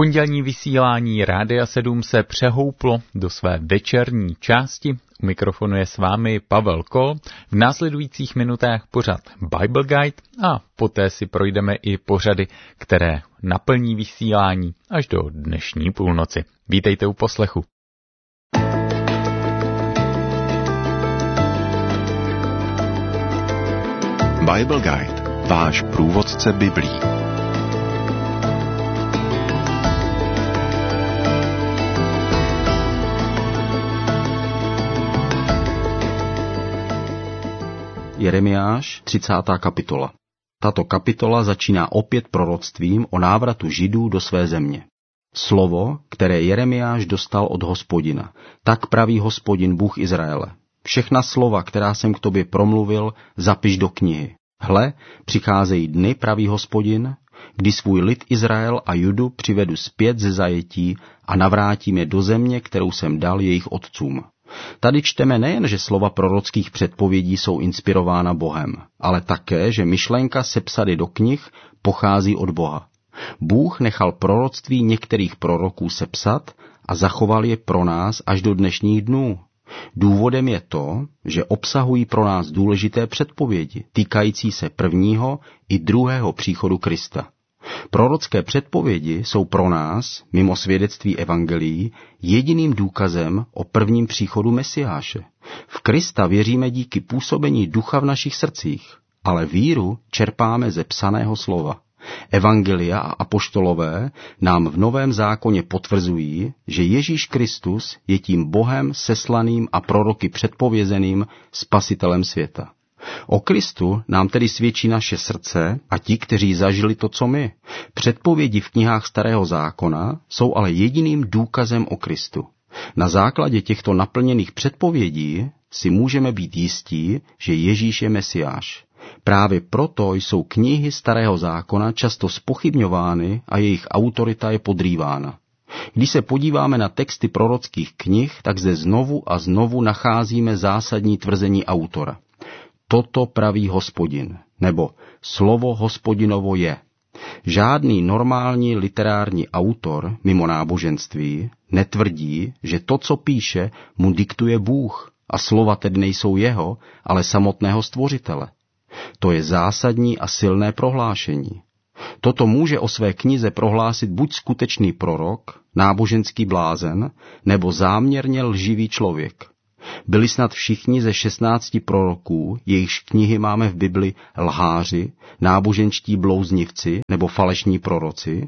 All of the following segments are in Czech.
Pondělní vysílání Rádia 7 se přehouplo do své večerní části. U mikrofonu je s vámi Pavel Kol. V následujících minutách pořad Bible Guide a poté si projdeme i pořady, které naplní vysílání až do dnešní půlnoci. Vítejte u poslechu. Bible Guide, váš průvodce Biblí. Jeremiáš, 30. kapitola. Tato kapitola začíná opět proroctvím o návratu Židů do své země. Slovo, které Jeremiáš dostal od Hospodina, tak praví Hospodin Bůh Izraele. Všechna slova, která jsem k tobě promluvil, zapiš do knihy. Hle, přicházejí dny, praví Hospodin, kdy svůj lid Izrael a Judu přivedu zpět ze zajetí a navrátím je do země, kterou jsem dal jejich otcům. Tady čteme nejen, že slova prorockých předpovědí jsou inspirována Bohem, ale také, že myšlenka sepsat je do knih pochází od Boha. Bůh nechal proroctví některých proroků sepsat a zachoval je pro nás až do dnešních dnů. Důvodem je to, že obsahují pro nás důležité předpovědi týkající se prvního i druhého příchodu Krista. Prorocké předpovědi jsou pro nás, mimo svědectví evangelií, jediným důkazem o prvním příchodu Mesiáše. V Krista věříme díky působení ducha v našich srdcích, ale víru čerpáme ze psaného slova. Evangelia a apoštolové nám v Novém zákoně potvrzují, že Ježíš Kristus je tím Bohem seslaným a proroky předpovězeným spasitelem světa. O Kristu nám tedy svědčí naše srdce a ti, kteří zažili to, co my. Předpovědi v knihách Starého zákona jsou ale jediným důkazem o Kristu. Na základě těchto naplněných předpovědí si můžeme být jistí, že Ježíš je Mesiáš. Právě proto jsou knihy Starého zákona často zpochybňovány a jejich autorita je podrývána. Když se podíváme na texty prorockých knih, tak zde znovu a znovu nacházíme zásadní tvrzení autora. Toto praví Hospodin, nebo slovo Hospodinovo je. Žádný normální literární autor mimo náboženství netvrdí, že to, co píše, mu diktuje Bůh a slova tedy nejsou jeho, ale samotného stvořitele. To je zásadní a silné prohlášení. Toto může o své knize prohlásit buď skutečný prorok, náboženský blázen, nebo záměrně lživý člověk. Byli snad všichni ze 16 proroků, jejichž knihy máme v Bibli, lháři, náboženští blouznivci nebo falešní proroci?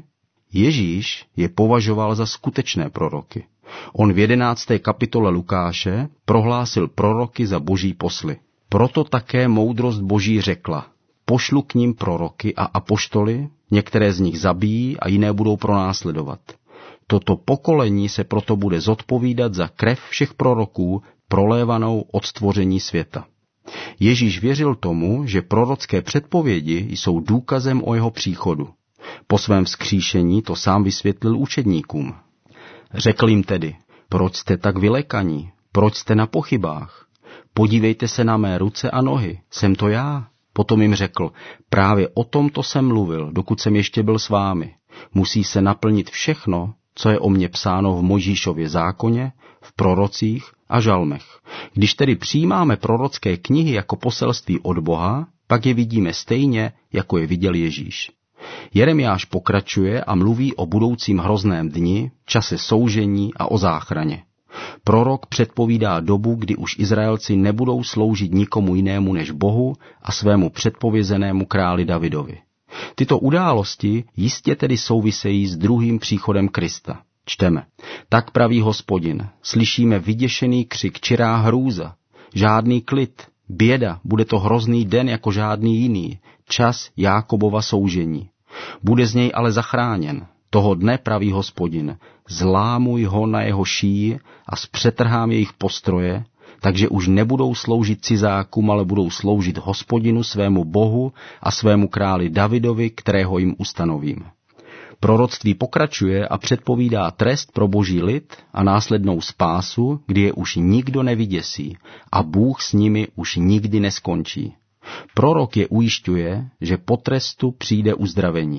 Ježíš je považoval za skutečné proroky. On v 11. kapitole Lukáše prohlásil proroky za boží posly. Proto také moudrost boží řekla, pošlu k nim proroky a apoštoly, některé z nich zabijí a jiné budou pronásledovat. Toto pokolení se proto bude zodpovídat za krev všech proroků, prolévanou od stvoření světa. Ježíš věřil tomu, že prorocké předpovědi jsou důkazem o jeho příchodu. Po svém vzkříšení to sám vysvětlil učedníkům. Řekl jim tedy, proč jste tak vylekaní, proč jste na pochybách? Podívejte se na mé ruce a nohy, jsem to já. Potom jim řekl, právě o tomto jsem mluvil, dokud jsem ještě byl s vámi. Musí se naplnit všechno, co je o mně psáno v Mojžíšově zákoně, v prorocích a žalmech. Když tedy přijímáme prorocké knihy jako poselství od Boha, pak je vidíme stejně, jako je viděl Ježíš. Jeremiáš pokračuje a mluví o budoucím hrozném dni, čase soužení a o záchraně. Prorok předpovídá dobu, kdy už Izraelci nebudou sloužit nikomu jinému než Bohu a svému předpovězenému králi Davidovi. Tyto události jistě tedy souvisejí s druhým příchodem Krista. Čteme. Tak praví Hospodin, slyšíme vyděšený křik, čirá hrůza, žádný klid, běda, bude to hrozný den jako žádný jiný, čas Jákobova soužení. Bude z něj ale zachráněn. Toho dne, praví Hospodin, zlámuj ho na jeho šíji a zpřetrhám jejich postroje, takže už nebudou sloužit cizákům, ale budou sloužit Hospodinu svému Bohu a svému králi Davidovi, kterého jim ustanovím. Proroctví pokračuje a předpovídá trest pro boží lid a následnou spásu, kdy je už nikdo nevyděsí a Bůh s nimi už nikdy neskončí. Prorok je ujišťuje, že po trestu přijde uzdravení.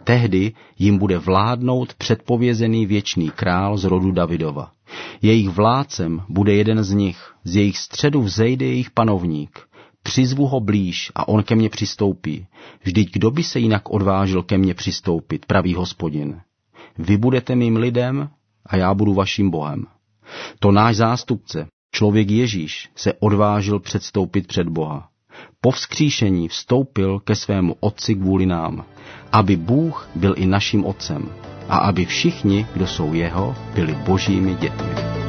Tehdy jim bude vládnout předpovězený věčný král z rodu Davidova. Jejich vládcem bude jeden z nich, z jejich středu vzejde jejich panovník. Přizvu ho blíž a on ke mně přistoupí. Vždyť kdo by se jinak odvážil ke mně přistoupit, praví Hospodin. Vy budete mým lidem a já budu vaším Bohem. To náš zástupce, člověk Ježíš, se odvážil předstoupit před Boha. Po vzkříšení vstoupil ke svému Otci kvůli nám, aby Bůh byl i naším Otcem a aby všichni, kdo jsou jeho, byli Božími dětmi.